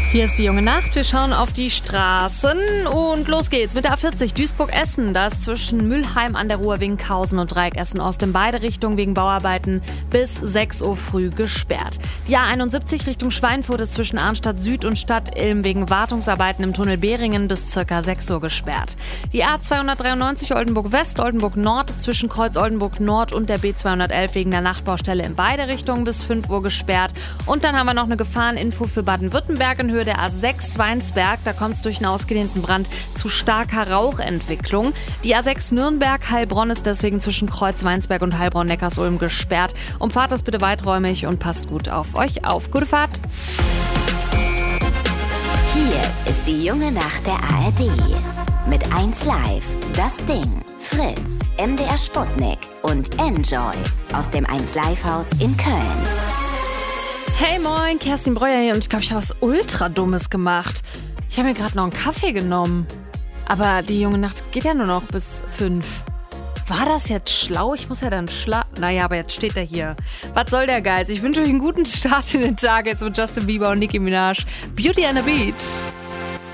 Hier ist die junge Nacht. Wir schauen auf die Straßen und los geht's mit der A40 Duisburg-Essen. Da ist zwischen Mülheim an der Ruhr, Winkhausen und Dreieck Essen-Ost in beide Richtungen wegen Bauarbeiten bis 6 Uhr früh gesperrt. Die A71 Richtung Schweinfurt ist zwischen Arnstadt Süd und Stadt Ilm wegen Wartungsarbeiten im Tunnel Beringen bis ca. 6 Uhr gesperrt. Die A293 Oldenburg-West, Oldenburg-Nord ist zwischen Kreuz Oldenburg-Nord und der B211 wegen der Nachtbaustelle in beide Richtungen bis 5 Uhr gesperrt. Und dann haben wir noch eine Gefahreninfo für Baden-Württemberg in Höhe der A6 Weinsberg. Da kommt es durch einen ausgedehnten Brand zu starker Rauchentwicklung. Die A6 Nürnberg-Heilbronn ist deswegen zwischen Kreuz Weinsberg und Heilbronn-Neckarsulm gesperrt. Umfahrt das bitte weiträumig und passt gut auf euch auf. Gute Fahrt! Hier ist die junge Nacht der ARD. Mit 1Live, Das Ding, Fritz, MDR Sputnik und Enjoy aus dem 1Live-Haus in Köln. Hey moin, Kerstin Breuer hier und ich glaube, ich habe was ultra Dummes gemacht. Ich habe mir gerade noch einen Kaffee genommen. Aber die junge Nacht geht ja nur noch bis 5. War das jetzt schlau? Ich muss ja dann Naja, aber jetzt steht er hier. Was soll der Geiz? Ich wünsche euch einen guten Start in den Tag jetzt mit Justin Bieber und Nicki Minaj. Beauty and the Beat.